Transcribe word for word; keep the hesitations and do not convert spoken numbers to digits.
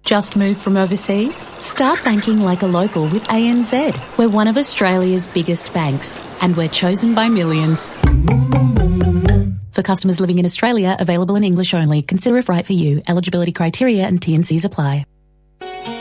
Just moved from overseas? Start banking like a local with A N Z. We're one of Australia's biggest banks, and we're chosen by millions. For customers living in Australia, available in English only. Consider if right for you. Eligibility criteria and T and Cs apply.